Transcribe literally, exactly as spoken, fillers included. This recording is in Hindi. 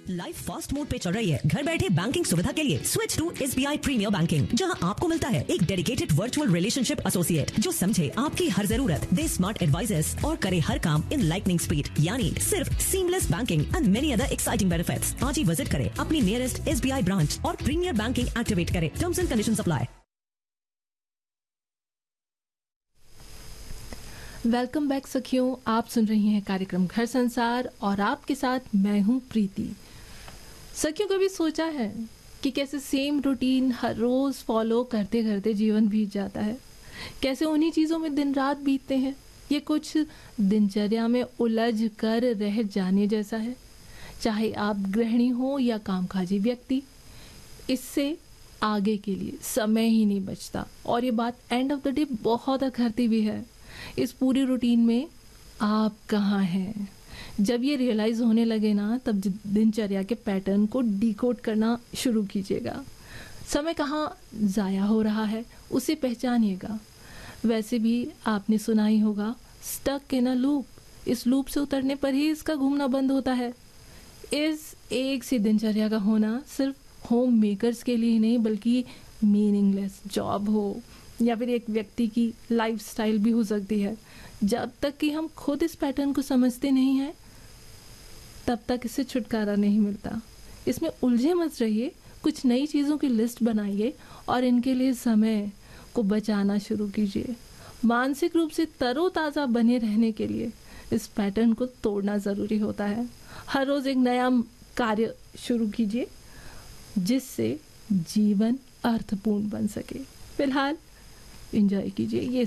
लाइफ फास्ट मोड पे चल रही है। घर बैठे बैंकिंग सुविधा के लिए switch to SBI premiere banking, जहां आपको मिलता है एक डेडिकेटेड वर्चुअल रिलेशनशिप एसोसिएट जो समझे आपकी हर जरूरत, दे स्मार्ट एडवाइजर्स और करे हर काम इन लाइटनिंग स्पीड, यानी सिर्फ seamless banking and many other exciting benefits. आज ही विजिट करें अपनी नियरेस्ट एसबीआई ब्रांच और प्रीमियर बैंकिंग एक्टिवेट करें। Terms and conditions apply. Welcome back सखियों, आप सुन रही हैं कार्यक्रम घर संसार और आपके साथ मैं हूं प्रीति। सखियों, कभी सोचा है कि कैसे सेम रूटीन हर रोज फॉलो करते करते जीवन बीत जाता है, कैसे उन्हीं चीज़ों में दिन रात बीतते हैं। ये कुछ दिनचर्या में उलझ कर रह जाने जैसा है। चाहे आप गृहिणी हो या कामकाजी व्यक्ति, इससे आगे के लिए समय ही नहीं बचता। और ये बात एंड ऑफ द डे बहुत अखरती भी है। इस पूरी रूटीन में आप कहाँ हैं? जब ये रियलाइज होने लगे ना, तब दिनचर्या के पैटर्न को डिकोड करना शुरू कीजिएगा। समय कहाँ ज़ाया हो रहा है उसे पहचानिएगा। वैसे भी आपने सुना ही होगा, स्टक इन अ लूप। इस लूप से उतरने पर ही इसका घूमना बंद होता है। इस एक सी दिनचर्या का होना सिर्फ होम मेकर्स के लिए ही नहीं, बल्कि मीनिंगलेस जॉब हो या फिर एक व्यक्ति की लाइफस्टाइल भी हो सकती है। जब तक कि हम खुद इस पैटर्न को समझते नहीं हैं, तब तक इससे छुटकारा नहीं मिलता। इसमें उलझे मत रहिए, कुछ नई चीज़ों की लिस्ट बनाइए और इनके लिए समय को बचाना शुरू कीजिए। मानसिक रूप से तरोताज़ा बने रहने के लिए इस पैटर्न को तोड़ना ज़रूरी होता है। हर रोज़ एक नया कार्य शुरू कीजिए जिससे जीवन अर्थपूर्ण बन सके। फिलहाल एंजॉय कीजिए ये